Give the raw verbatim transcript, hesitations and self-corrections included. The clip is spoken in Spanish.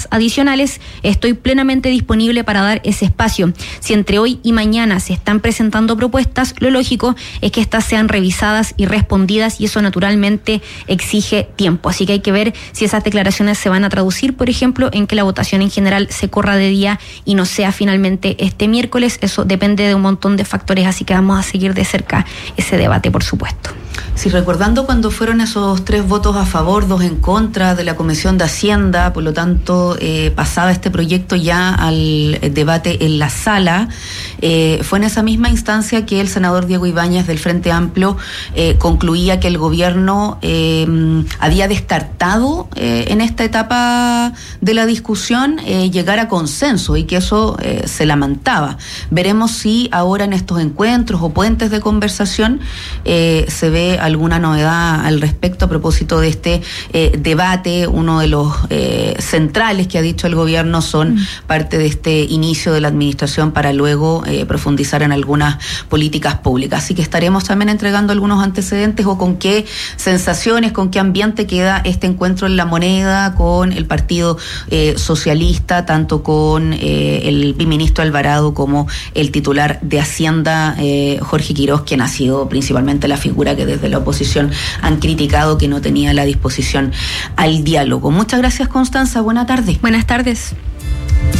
medidas adicionales, estoy plenamente disponible para dar ese espacio. Si entre hoy y mañana se están presentando propuestas, lo lógico es que estas sean revisadas y respondidas, y eso naturalmente exige tiempo. Así que hay que ver si esas declaraciones se van a traducir, por ejemplo, en que la votación en general se corra de día y no sea finalmente este miércoles. Eso depende de un montón de factores, así que vamos a seguir de cerca ese debate, por supuesto. Sí, recordando cuando fueron esos tres votos a favor, dos en contra de la Comisión de Hacienda, por lo tanto eh, pasaba este proyecto ya al debate en la sala, eh, fue en esa misma instancia que el senador Diego Ibáñez del Frente Amplio eh, concluía que el gobierno eh, había descartado eh, en esta etapa de la discusión eh, llegar a consenso, y que eso eh, se lamentaba. Veremos si ahora en estos encuentros o puentes de conversación eh, se ve alguna novedad al respecto a propósito de este eh, debate. Uno de los eh, centrales que ha dicho el gobierno son mm. parte de este inicio de la administración para luego eh, profundizar en algunas políticas públicas. Así que estaremos también entregando algunos antecedentes o con qué sensaciones, con qué ambiente queda este encuentro en La Moneda con el Partido eh, Socialista, tanto con eh, el viceministro Alvarado como el titular de Hacienda, eh, Jorge Quiroz, quien ha sido principalmente la figura que desde la oposición han criticado que no tenía la disposición al diálogo. Muchas gracias, Constanza. Buenas tardes. Buenas tardes.